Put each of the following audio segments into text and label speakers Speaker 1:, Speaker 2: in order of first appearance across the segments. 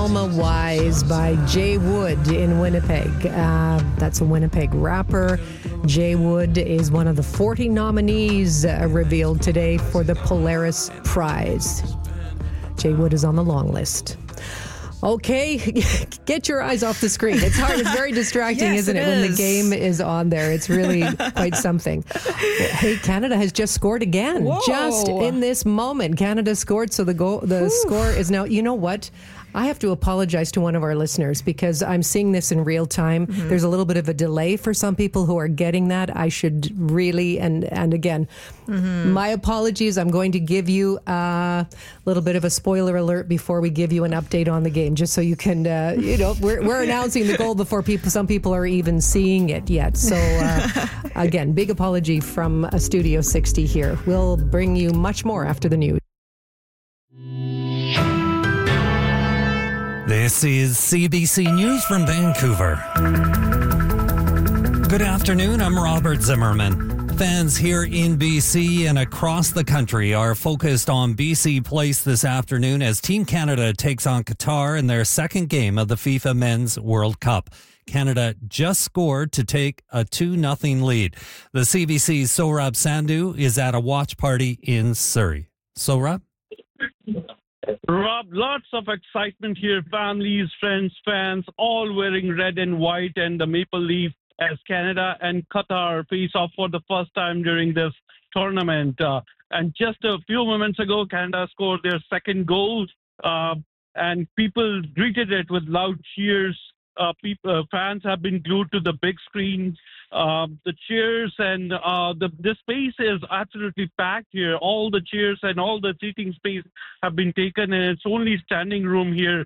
Speaker 1: Alma Wise by Jay Wood in Winnipeg. That's a Winnipeg rapper. Jay Wood is one of the 40 nominees revealed today for the Polaris Prize. Jay Wood is on the long list. Okay, get your eyes off the screen. It's hard. It's very distracting,
Speaker 2: Yes,
Speaker 1: isn't it? When the game is on there, it's really quite something. Hey, Canada has just scored again.
Speaker 2: Whoa.
Speaker 1: Just in this moment, Canada scored. So the score is now. You know what? I have to apologize to one of our listeners because I'm seeing this in real time. Mm-hmm. There's a little bit of a delay for some people who are getting that. I should really, and again, my apologies. I'm going to give you a little bit of a spoiler alert before we give you an update on the game, just so you can, we're announcing the goal before some people are even seeing it yet. So again, big apology from Studio 60 here. We'll bring you much more after the news.
Speaker 3: This is CBC News from Vancouver. Good afternoon, I'm Robert Zimmerman. Fans here in BC and across the country are focused on BC Place this afternoon as Team Canada takes on Qatar in their second game of the FIFA Men's World Cup. Canada just scored to take a 2-0 lead. The CBC's Sohrab Sandhu is at a watch party in Surrey. Sohrab?
Speaker 4: Rob, lots of excitement here. Families, friends, fans, all wearing red and white and the maple leaf as Canada and Qatar face off for the first time during this tournament. And just a few moments ago, Canada scored their second goal, and people greeted it with loud cheers. Fans have been glued to the big screen. The cheers and the space is absolutely packed here. All the chairs and all the seating space have been taken, and it's only standing room here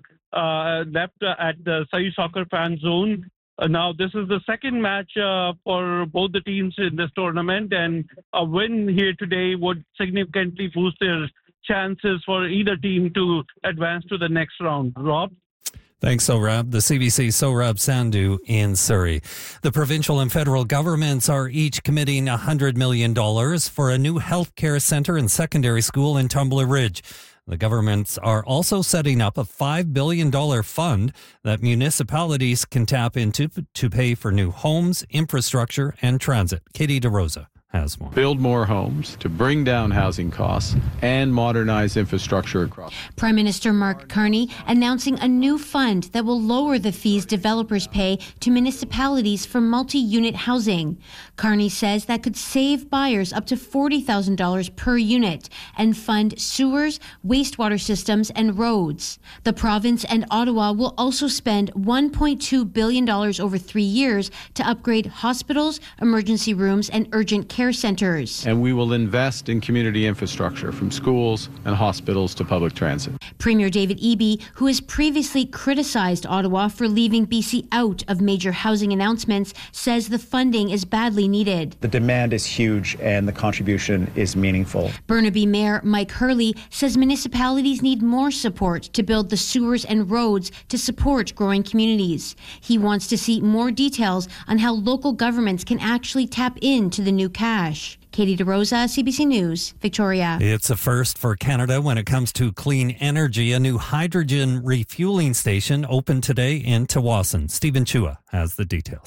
Speaker 4: left at the Surrey Soccer Fan Zone. Now, this is the second match for both the teams in this tournament, and a win here today would significantly boost their chances for either team to advance to the next round. Rob?
Speaker 3: Thanks, Sohrab. The CBC Sohrab Sandhu in Surrey. The provincial and federal governments are each committing $100 million for a new healthcare centre and secondary school in Tumbler Ridge. The governments are also setting up a $5 billion fund that municipalities can tap into to pay for new homes, infrastructure, and transit. Katie DeRosa has more.
Speaker 5: Build more homes to bring down housing costs and modernize infrastructure across.
Speaker 6: Prime Minister Mark Carney announcing a new fund that will lower the fees developers pay to municipalities for multi-unit housing. Carney says that could save buyers up to $40,000 per unit and fund sewers, wastewater systems, and roads. The province and Ottawa will also spend $1.2 billion over 3 years to upgrade hospitals, emergency rooms, and urgent care centers.
Speaker 5: And we will invest in community infrastructure from schools and hospitals to public transit.
Speaker 6: Premier David Eby, who has previously criticized Ottawa for leaving BC out of major housing announcements, says the funding is badly needed.
Speaker 7: The demand is huge and the contribution is meaningful.
Speaker 6: Burnaby Mayor Mike Hurley says municipalities need more support to build the sewers and roads to support growing communities. He wants to see more details on how local governments can actually tap into the new cash. Katie DeRosa, CBC News, Victoria.
Speaker 3: It's a first for Canada when it comes to clean energy. A new hydrogen refueling station opened today in Tsawwassen. Stephen Chua has the details.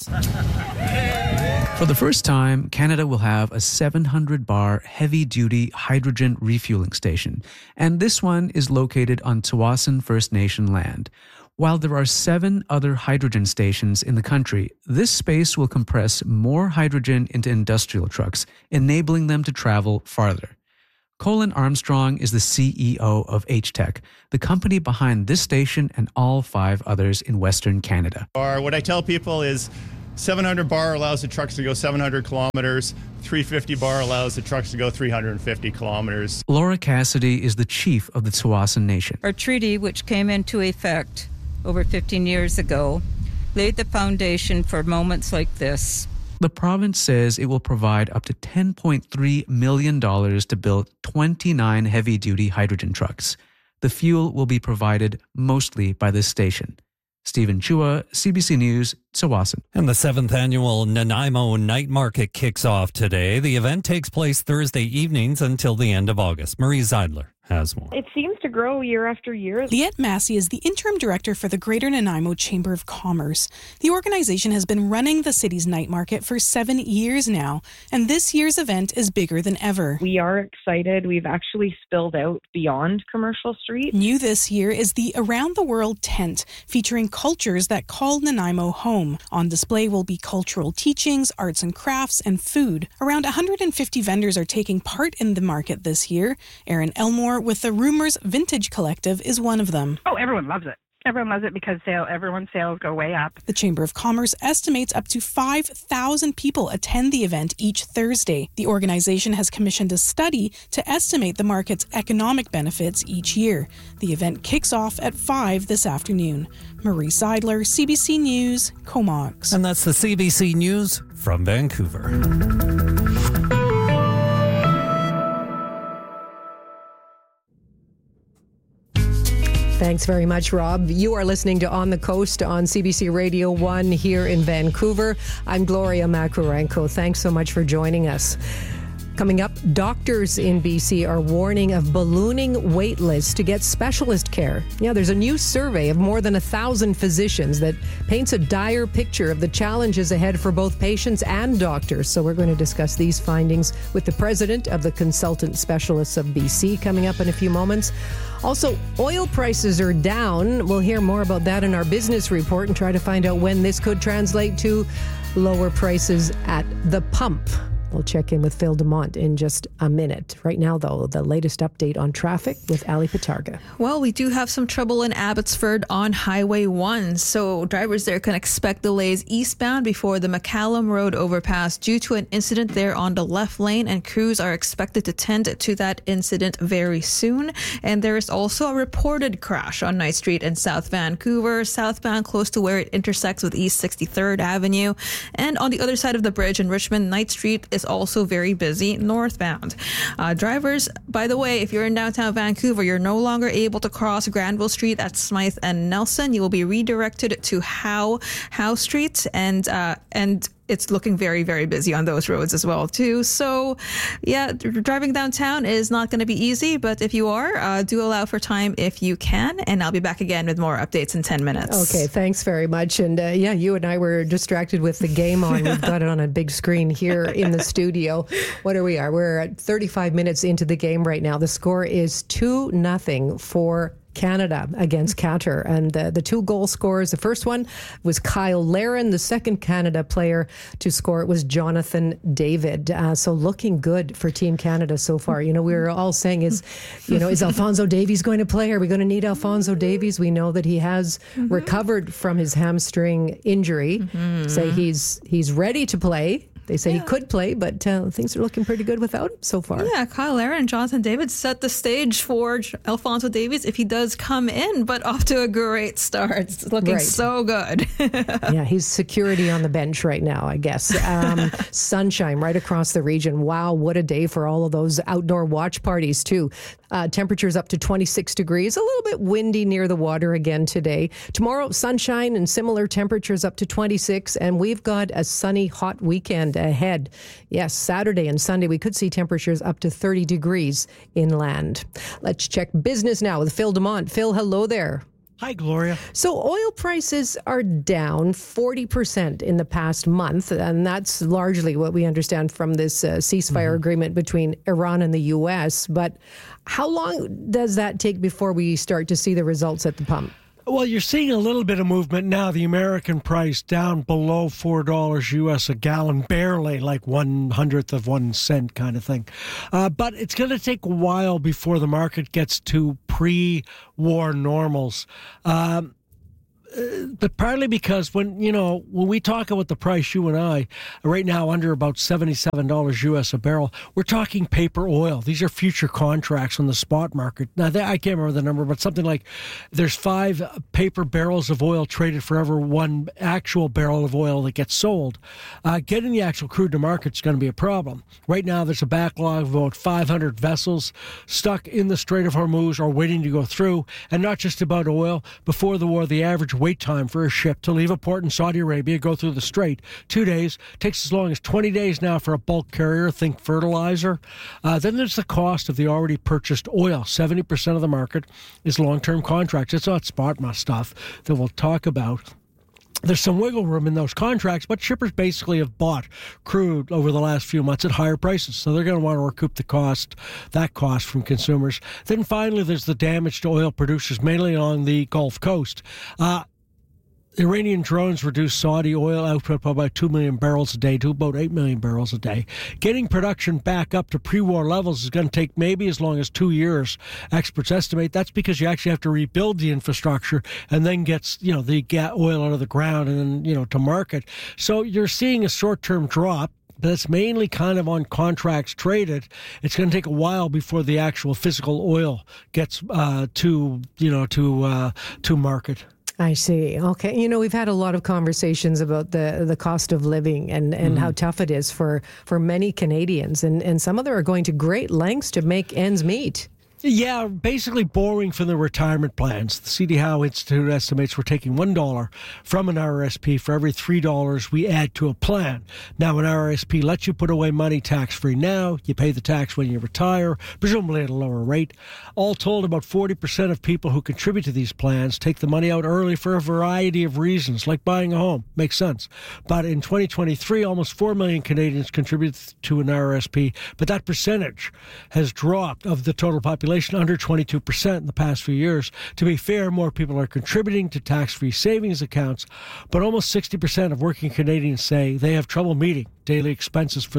Speaker 8: For the first time, Canada will have a 700-bar heavy-duty hydrogen refueling station, and this one is located on Tsawwassen First Nation land. While there are 7 other hydrogen stations in the country, this space will compress more hydrogen into industrial trucks, enabling them to travel farther. Colin Armstrong is the CEO of HTEC, the company behind this station and all 5 others in Western Canada.
Speaker 9: What I tell people is 700 bar allows the trucks to go 700 kilometers. 350 bar allows the trucks to go 350 kilometers.
Speaker 8: Laura Cassidy is the chief of the Tsawwassen Nation.
Speaker 10: Our treaty, which came into effect over 15 years ago, laid the foundation for moments like this.
Speaker 8: The province says it will provide up to $10.3 million to build 29 heavy-duty hydrogen trucks. The fuel will be provided mostly by this station. Stephen Chua, CBC News, Tsawwassen.
Speaker 3: And the 7th annual Nanaimo Night Market kicks off today. The event takes place Thursday evenings until the end of August. Marie Zeidler has more.
Speaker 2: It seems to grow year after year.
Speaker 11: Liette Massey is the interim director for the Greater Nanaimo Chamber of Commerce. The organization has been running the city's night market for 7 years now, and this year's event is bigger than ever.
Speaker 2: We are excited. We've actually spilled out beyond Commercial Street.
Speaker 11: New this year is the Around the World tent, featuring cultures that call Nanaimo home. On display will be cultural teachings, arts and crafts, and food. Around 150 vendors are taking part in the market this year. Erin Elmore with the Rumors Vintage Collective is one of them.
Speaker 12: Oh, everyone loves it. Everyone loves it because everyone's sales go way up.
Speaker 11: The Chamber of Commerce estimates up to 5,000 people attend the event each Thursday. The organization has commissioned a study to estimate the market's economic benefits each year. The event kicks off at 5 this afternoon. Marie Seidler, CBC News, Comox.
Speaker 3: And that's the CBC News from Vancouver.
Speaker 1: Thanks very much, Rob. You are listening to On the Coast on CBC Radio 1 here in Vancouver. I'm Gloria Macarenko. Thanks so much for joining us. Coming up, doctors in BC are warning of ballooning wait lists to get specialist care. Yeah, there's a new survey of more than 1,000 physicians that paints a dire picture of the challenges ahead for both patients and doctors. So we're going to discuss these findings with the president of the Consultant Specialists of BC coming up in a few moments. Also, oil prices are down. We'll hear more about that in our business report and try to find out when this could translate to lower prices at the pump. We'll check in with Phil Dumont in just a minute. Right now, though, the latest update on traffic with Ali Patarga.
Speaker 13: Well, we do have some trouble in Abbotsford on Highway 1, so drivers there can expect delays eastbound before the McCallum Road overpass due to an incident there on the left lane, and crews are expected to tend to that incident very soon. And there is also a reported crash on Knight Street in South Vancouver, southbound close to where it intersects with East 63rd Avenue. And on the other side of the bridge in Richmond, Knight Street is also very busy northbound. Drivers, by the way, if you're in downtown Vancouver, you're no longer able to cross Granville Street at Smythe and Nelson. You will be redirected to Howe Street, and it's looking very, very busy on those roads as well, too. So, yeah, driving downtown is not going to be easy, but if you are, do allow for time if you can, and I'll be back again with more updates in 10 minutes.
Speaker 1: Okay, thanks very much. And yeah, you and I were distracted with the game on. We've got it on a big screen here in the studio. What are we? We're at 35 minutes into the game right now. The score is 2-0 for Canada against Qatar. And the two goal scorers, the first one was Kyle Larin. The second Canada player to score it was Jonathan David. So looking good for Team Canada so far. You know, we were all saying is Alphonso Davies going to play? Are we going to need Alphonso Davies? We know that he has recovered from his hamstring injury. Say he's ready to play. They say he could play, but things are looking pretty good without him so far.
Speaker 13: Yeah, Kyle Larin and Jonathan David set the stage for Alphonso Davies if he does come in, but off to a great start. It's looking so good.
Speaker 1: Yeah, he's security on the bench right now, I guess. Sunshine right across the region. Wow, what a day for all of those outdoor watch parties, too. Temperatures up to 26 degrees, a little bit windy near the water again today. Tomorrow, sunshine and similar temperatures up to 26, and we've got a sunny, hot weekend ahead. Yes, Saturday and Sunday, we could see temperatures up to 30 degrees inland. Let's check business now with Phil Dumont. Phil, hello there.
Speaker 14: Hi, Gloria.
Speaker 1: So oil prices are down 40% in the past month, and that's largely what we understand from this ceasefire agreement between Iran and the U.S. But how long does that take before we start to see the results at the pump?
Speaker 14: Well, you're seeing a little bit of movement now. The American price down below $4 U.S. a gallon, barely, like 1/100th of 1 cent kind of thing. But it's going to take a while before the market gets to pre-war normals. But partly because when we talk about the price, you and I, right now under about $77 U.S. a barrel, we're talking paper oil. These are future contracts on the spot market. Now, I can't remember the number, but something like there's 5 paper barrels of oil traded for every 1 actual barrel of oil that gets sold. Getting the actual crude to market is going to be a problem. Right now, there's a backlog of about 500 vessels stuck in the Strait of Hormuz or waiting to go through. And not just about oil. Before the war, the average wait time for a ship to leave a port in Saudi Arabia, go through the Strait. 2 days. Takes as long as 20 days now for a bulk carrier, think fertilizer. Then there's the cost of the already purchased oil. 70% of the market is long-term contracts. It's not spot stuff that we'll talk about. There's some wiggle room in those contracts, but shippers basically have bought crude over the last few months at higher prices, so they're going to want to recoup that cost from consumers. Then finally, there's the damage to oil producers, mainly along the Gulf Coast. Iranian drones reduced Saudi oil output by about 2 million barrels a day to about 8 million barrels a day. Getting production back up to pre-war levels is going to take maybe as long as 2 years. Experts estimate that's because you actually have to rebuild the infrastructure and then get the oil out of the ground and then to market. So you're seeing a short-term drop. But it's mainly kind of on contracts traded. It's going to take a while before the actual physical oil gets to market.
Speaker 1: I see. Okay. We've had a lot of conversations about the cost of living and how tough it is for many Canadians. And some of them are going to great lengths to make ends meet.
Speaker 14: Yeah, basically borrowing from the retirement plans. The C.D. Howe Institute estimates we're taking $1 from an RRSP for every $3 we add to a plan. Now, an RRSP lets you put away money tax-free now. You pay the tax when you retire, presumably at a lower rate. All told, about 40% of people who contribute to these plans take the money out early for a variety of reasons, like buying a home. Makes sense. But in 2023, almost 4 million Canadians contributed to an RRSP, but that percentage has dropped of the total population under 22% in the past few years. To be fair, more people are contributing to tax-free savings accounts, but almost 60% of working Canadians say they have trouble meeting daily expenses for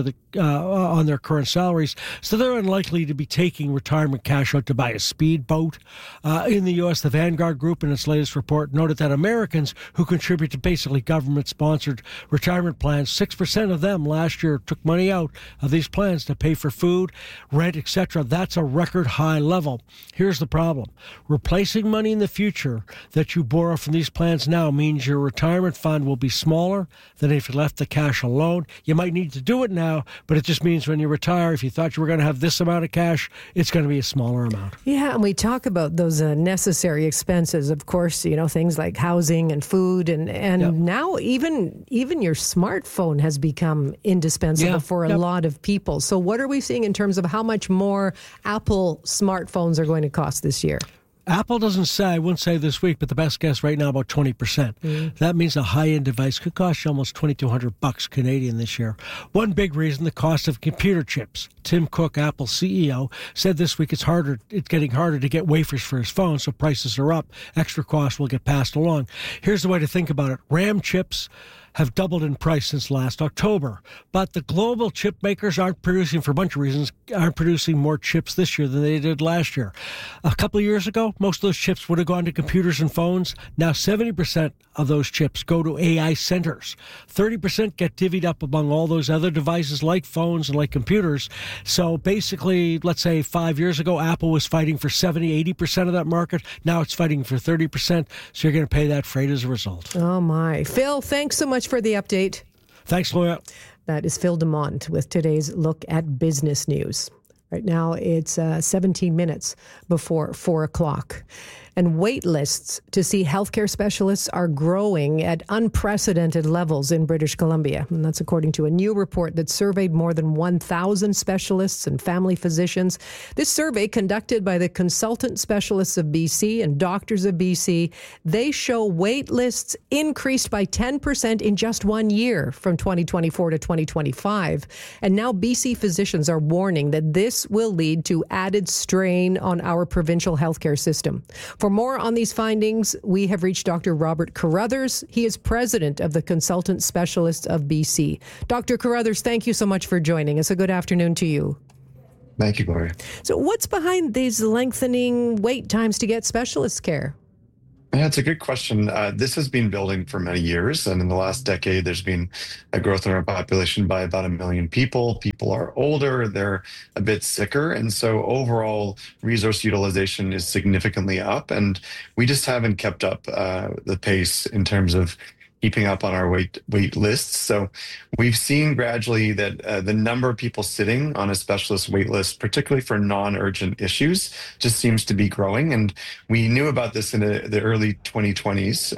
Speaker 14: on their current salaries, so they're unlikely to be taking retirement cash out to buy a speedboat. In the U.S., the Vanguard Group, in its latest report, noted that Americans who contribute to basically government-sponsored retirement plans, 6% of them last year took money out of these plans to pay for food, rent, etc. That's a record high level. Here's the problem. Replacing money in the future that you borrow from these plans now means your retirement fund will be smaller than if you left the cash alone. You might need to do it now, but it just means when you retire, if you thought you were going to have this amount of cash, it's going to be a smaller amount.
Speaker 1: Yeah, and we talk about those necessary expenses, of course, things like housing and food, and yep. Now even your smartphone has become indispensable for a lot of people. So what are we seeing in terms of how much more Apple smartphones are going to cost this year?
Speaker 14: Apple doesn't say, I wouldn't say this week, but the best guess right now, about 20%. That means a high-end device could cost you almost $2,200 Canadian this year. One big reason, the cost of computer chips. Tim Cook, Apple's CEO, said this week it's getting harder to get wafers for his phone, so prices are up. Extra costs will get passed along. Here's the way to think about it. RAM chips have doubled in price since last October. But the global chip makers aren't producing, for a bunch of reasons, aren't producing more chips this year than they did last year. A couple of years ago, most of those chips would have gone to computers and phones. Now 70% of those chips go to AI centers. 30% get divvied up among all those other devices like phones and like computers. So basically, let's say 5 years ago, Apple was fighting for 70-80% of that market. Now it's fighting for 30%. So you're going to pay that freight as a result.
Speaker 1: Oh, my. Phil, thanks so much for the update.
Speaker 14: Thanks, Loya.
Speaker 1: That is Phil Dumont with today's look at business news. Right now, it's 17 minutes before 4 o'clock. And wait lists to see healthcare specialists are growing at unprecedented levels in British Columbia. And that's according to a new report that surveyed more than 1,000 specialists and family physicians. This survey, conducted by the Consultant Specialists of BC and Doctors of BC, they show wait lists increased by 10% in just 1 year from 2024 to 2025. And now BC physicians are warning that this will lead to added strain on our provincial healthcare system. For more on these findings, we have reached Dr. Robert Carruthers. He is president of the Consultant Specialists of BC. Dr. Carruthers, thank you so much for joining us. A good afternoon to you.
Speaker 15: Thank you, Gloria.
Speaker 1: So what's behind these lengthening wait times to get specialist care?
Speaker 15: Yeah, it's a good question. This has been building for many years, and in the last decade, there's been a growth in our population by about 1 million people. People are older, they're a bit sicker, and so overall resource utilization is significantly up, and we just haven't kept up the pace in terms of keeping up on our wait lists. So we've seen gradually that the number of people sitting on a specialist wait list, particularly for non-urgent issues, just seems to be growing. And we knew about this in the early 2020s.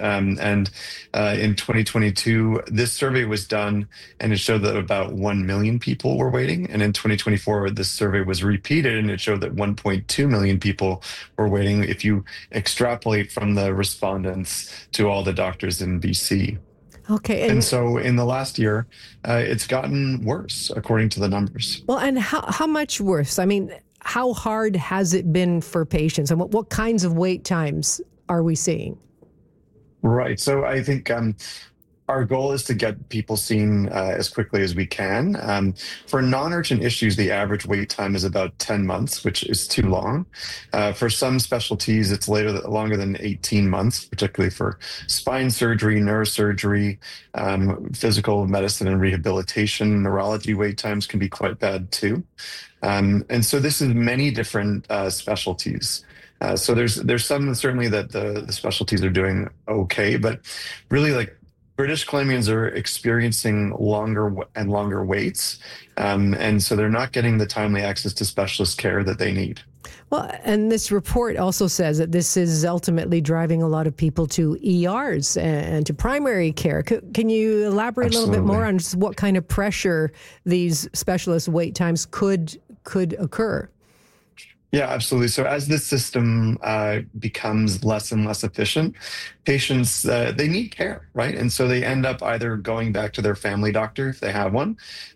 Speaker 15: In 2022, this survey was done and it showed that about 1 million people were waiting. And in 2024, this survey was repeated and it showed that 1.2 million people were waiting if you extrapolate from the respondents to all the doctors in BC.
Speaker 1: Okay.
Speaker 15: And so in the last year, it's gotten worse, according to the numbers.
Speaker 1: Well, and how much worse? I mean, how hard has it been for patients, and what kinds of wait times are we seeing?
Speaker 15: Right. So I think our goal is to get people seen as quickly as we can. For non-urgent issues, the average wait time is about 10 months, which is too long. For some specialties, it's longer than 18 months, particularly for spine surgery, neurosurgery, physical medicine and rehabilitation. Neurology wait times can be quite bad too. And so this is many different specialties. So there's some certainly that the specialties are doing okay, but really like British Columbians are experiencing longer and longer waits, and so they're not getting the timely access to specialist care that they need.
Speaker 1: Well, and this report also says that this is ultimately driving a lot of people to ERs and to primary care. Can you elaborate
Speaker 15: Absolutely.
Speaker 1: a little bit more on just what kind of pressure these specialist wait times could occur?
Speaker 15: Yeah, absolutely. So as this system becomes less and less efficient, patients, they need care, right? And so they end up either going back to their family doctor, if they have one,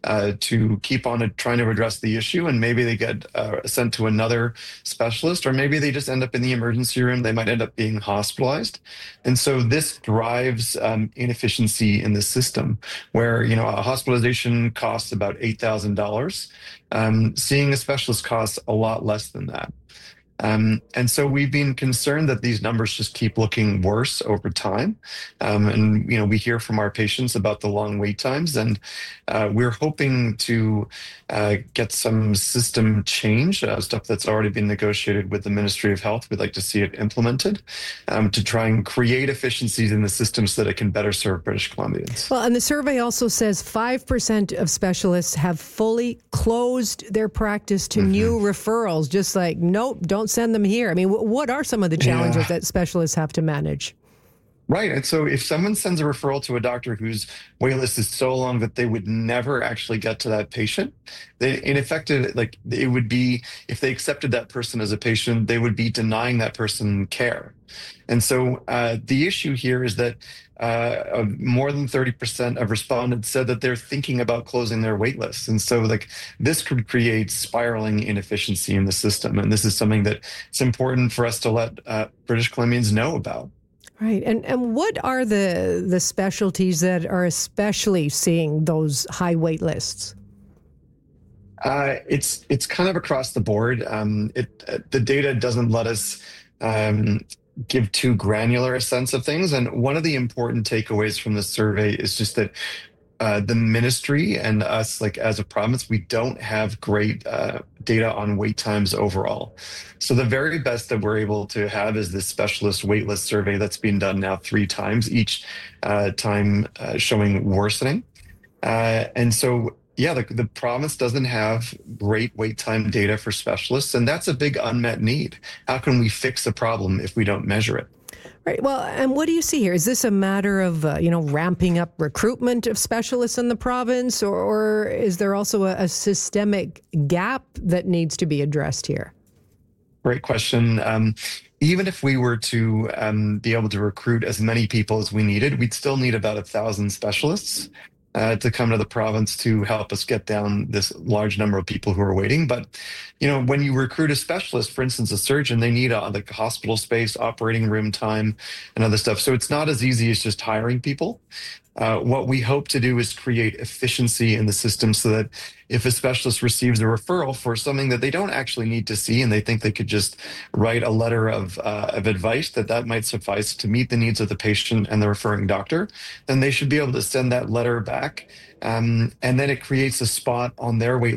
Speaker 15: to keep on trying to address the issue. And maybe they get sent to another specialist, or maybe they just end up in the emergency room. They might end up being hospitalized. And so this drives inefficiency in the system where, a hospitalization costs about $8,000. Seeing a specialist costs a lot less than that. And so we've been concerned that these numbers just keep looking worse over time. And we hear from our patients about the long wait times, and we're hoping to get some system change, stuff that's already been negotiated with the Ministry of Health. We'd like to see it implemented to try and create efficiencies in the system so that it can better serve British Columbians.
Speaker 1: Well, and the survey also says 5% of specialists have fully closed their practice to new referrals, just like, nope, don't send them here. I mean, what are some of the challenges that specialists have to manage?
Speaker 15: Right. And so if someone sends a referral to a doctor whose wait list is so long that they would never actually get to that patient, in effect, it would be, if they accepted that person as a patient, they would be denying that person care. And so the issue here is that more than 30% of respondents said that they're thinking about closing their wait lists. And so this could create spiraling inefficiency in the system. And this is something that it's important for us to let British Columbians know about.
Speaker 1: Right. And what are the specialties that are especially seeing those high wait lists?
Speaker 15: It's kind of across the board. The data doesn't let us give too granular a sense of things. And one of the important takeaways from the survey is just that the ministry and us, as a province, we don't have great data on wait times overall. So the very best that we're able to have is this specialist waitlist survey that's been done now 3 times, each time showing worsening. And so, the province doesn't have great wait time data for specialists, and that's a big unmet need. How can we fix the problem if we don't measure it?
Speaker 1: Right. Well, and what do you see here? Is this a matter of, ramping up recruitment of specialists in the province, or is there also a systemic gap that needs to be addressed here?
Speaker 15: Great question. Even if we were to be able to recruit as many people as we needed, we'd still need about 1,000 specialists to come to the province to help us get down this large number of people who are waiting. But, when you recruit a specialist, for instance, a surgeon, they need hospital space, operating room time, and other stuff. So it's not as easy as just hiring people. What we hope to do is create efficiency in the system so that if a specialist receives a referral for something that they don't actually need to see and they think they could just write a letter of advice that might suffice to meet the needs of the patient and the referring doctor, then they should be able to send that letter back. And then it creates a spot on their wait